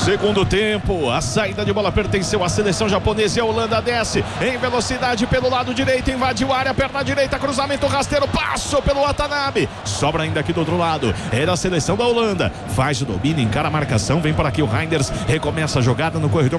Segundo tempo, a saída de bola pertenceu à seleção japonesa e a Holanda desce em velocidade pelo lado direito, invadiu a área, perna direita, cruzamento rasteiro, passou pelo Watanabe, sobra ainda aqui do outro lado, era a seleção da Holanda, faz o domínio, encara a marcação, vem por aqui o Reinders, recomeça a jogada no corredor